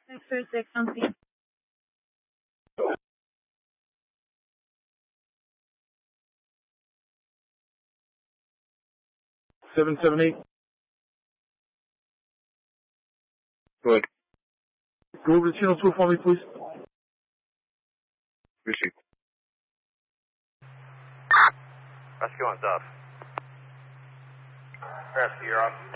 636 on scene. 778. Go ahead. Go over to channel 2 for me, please. Received. Rescue on Duff. Rescue, you're on.